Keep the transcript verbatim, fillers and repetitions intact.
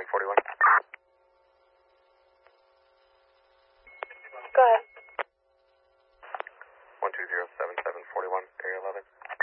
forty-one. Go ahead. one two zero seven seven forty-one, area eleven.